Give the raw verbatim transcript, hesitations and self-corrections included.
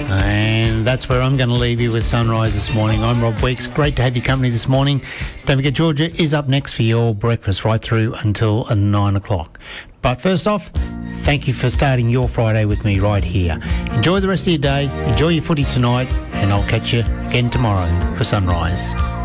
And that's where I'm going to leave you with Sunrise this morning. I'm Rob Weeks. Great to have your company this morning. Don't forget, Georgia is up next for your breakfast right through until nine o'clock. But first off, thank you for starting your Friday with me right here. Enjoy the rest of your day. Enjoy your footy tonight. And I'll catch you again tomorrow for Sunrise.